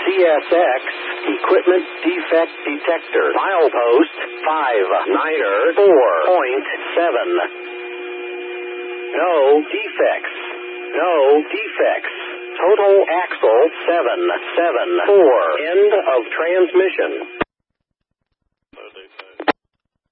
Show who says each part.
Speaker 1: CSX Equipment Defect Detector. Milepost 59er 4.7. No defects. No defects. Total axle 774. End of transmission.